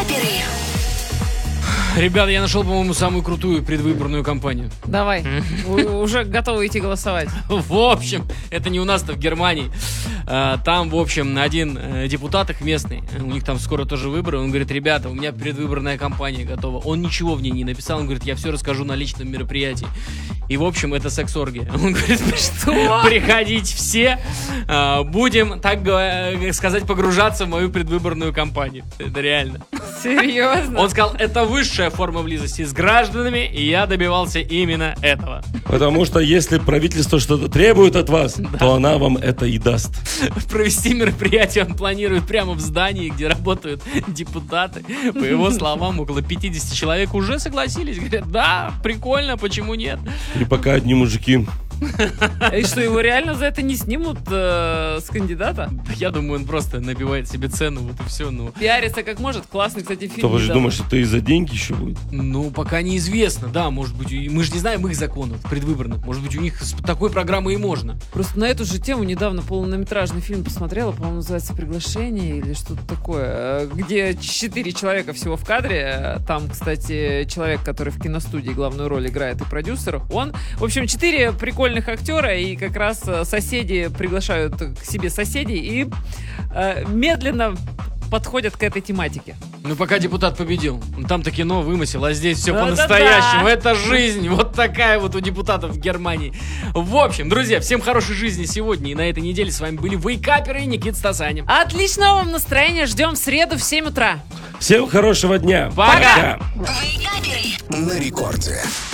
Ребята, я нашел, по-моему, самую крутую предвыборную кампанию. Давай. Уже готовы идти голосовать. В общем, это не у нас-то в Германии. Там, в общем, один депутат их местный, у них там скоро тоже выборы, он говорит: ребята, у меня предвыборная кампания готова. Он ничего в ней не написал, он говорит: я все расскажу на личном мероприятии. И, в общем, это секс-оргия. Он говорит: что? Приходите все, будем, так сказать, погружаться в мою предвыборную кампанию. Это реально. Серьезно? Он сказал: это высшая форма близости с гражданами, и я добивался именно этого. Потому что если правительство что-то требует от вас, то она вам это и даст. Провести мероприятие он планирует прямо в здании, где работают депутаты. По его словам, около 50 человек уже согласились. Говорят: да, прикольно, почему нет? И пока одни мужики. И что, его реально за это не снимут с кандидата? Я думаю, он просто набивает себе цену, вот и все. Ну, пиарится как может. Классный, кстати, фильм. Кто же думаешь, что это из-за деньги еще будет? Ну, пока неизвестно, да, может быть, мы же не знаем их законов предвыборных. Может быть, у них с такой программой и можно. Просто на эту же тему недавно полнометражный фильм посмотрела, по-моему, называется «Приглашение» или что-то такое, где 4 человека всего в кадре. Там, кстати, человек, который в киностудии главную роль играет, и продюсер, он. В общем, 4 прикольных актера, и как раз соседи приглашают к себе соседей и медленно подходят к этой тематике. Ну, пока депутат победил. Там-то кино вымысел, а здесь все по-настоящему. Это жизнь. Вот такая вот у депутатов в Германии. В общем, друзья, всем хорошей жизни сегодня и на этой неделе. С вами были вейкаперы и Никита Стасанин. Отличного вам настроения. Ждем в среду в 7 утра. Всем хорошего дня. Пока. Вейкаперы на рекорде.